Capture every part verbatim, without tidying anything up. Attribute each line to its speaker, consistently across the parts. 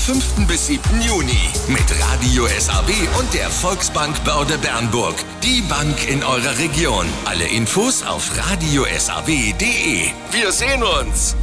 Speaker 1: fünften bis siebten Juni mit Radio S A W und der Volksbank Börde Bernburg. Die Bank in eurer Region. Alle Infos auf radio s a w punkt d e. Wir sehen uns!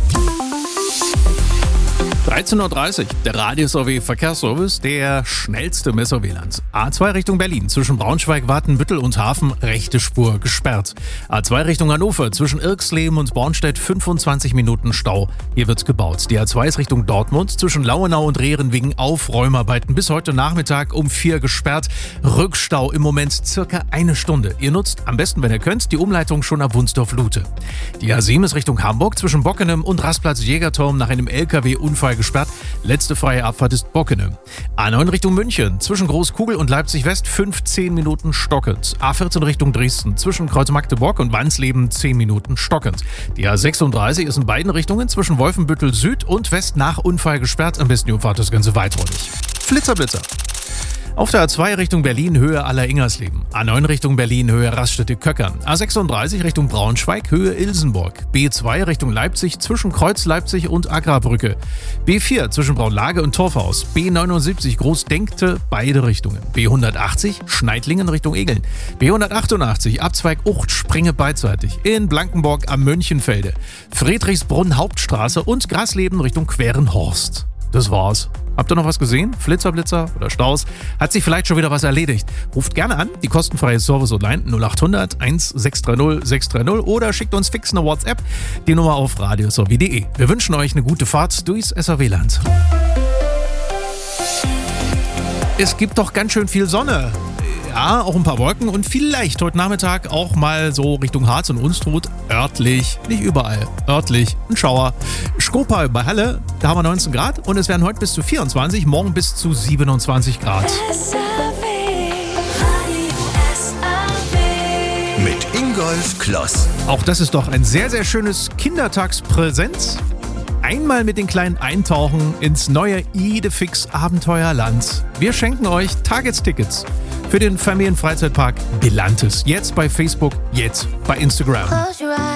Speaker 2: dreizehn Uhr dreißig, der Radio S A W Verkehrsservice, der schnellste im S A W-Land. A zwei Richtung Berlin, zwischen Braunschweig, Watenbüttel und Hafen, rechte Spur gesperrt. A zwei Richtung Hannover, zwischen Irxleben und Bornstedt, fünfundzwanzig Minuten Stau. Hier wird gebaut. Die A zwei ist Richtung Dortmund, zwischen Lauenau und Rehren wegen Aufräumarbeiten bis heute Nachmittag um vier gesperrt. Rückstau im Moment circa eine Stunde. Ihr nutzt am besten, wenn ihr könnt, die Umleitung schon ab Wunsdorf-Lute. Die A sieben ist Richtung Hamburg, zwischen Bockenem und Rastplatz Jägerturm nach einem L K W-Unfall gesperrt. Letzte freie Abfahrt ist Bockenem. A neun Richtung München, zwischen Großkugel und Leipzig West, fünfzehn Minuten stockend. A vierzehn Richtung Dresden, zwischen Kreuz Magdeburg und Wansleben, zehn Minuten stockend. Die A sechsunddreißig ist in beiden Richtungen zwischen Wolfenbüttel Süd und West nach Unfall gesperrt. Am besten ihr umfahrt das Ganze weiträumig. Flitzerblitzer. Auf der A zwei Richtung Berlin, Höhe Aller-Ingersleben. A neun Richtung Berlin, Höhe Raststätte-Köckern. A sechsunddreißig Richtung Braunschweig, Höhe Ilsenburg. B zwei Richtung Leipzig, zwischen Kreuz Leipzig und Agrarbrücke. B vier zwischen Braunlage und Torfhaus. B neunundsiebzig Großdenkte, beide Richtungen. B hundertachtzig Schneidlingen Richtung Egeln. B hundertachtundachtzig Abzweig Ucht, Springe beidseitig. In Blankenburg am Mönchenfelde. Friedrichsbrunn Hauptstraße und Grasleben Richtung Querenhorst. Das war's. Habt ihr noch was gesehen? Flitzer, oder Staus? Hat sich vielleicht schon wieder was erledigt? Ruft gerne an, die kostenfreie Service-Hotline null acht hundert eins sechs drei null sechs drei null oder schickt uns fix eine WhatsApp, die Nummer auf radio s a w punkt d e. Wir wünschen euch eine gute Fahrt durchs S A W-Land. Es gibt doch ganz schön viel Sonne. Ja, auch ein paar Wolken und vielleicht heute Nachmittag auch mal so Richtung Harz und Unstrut örtlich, nicht überall, örtlich ein Schauer. Skopal bei Halle, da haben wir neunzehn Grad und es werden heute bis zu vierundzwanzig, morgen bis zu siebenundzwanzig Grad.
Speaker 1: Mit Ingolf Kloss.
Speaker 2: Auch das ist doch ein sehr, sehr schönes Kindertagspräsent. Einmal mit den Kleinen eintauchen ins neue Idefix Abenteuerland. Wir schenken euch Tagestickets für den Familienfreizeitpark Belantes. Jetzt bei Facebook, jetzt bei Instagram.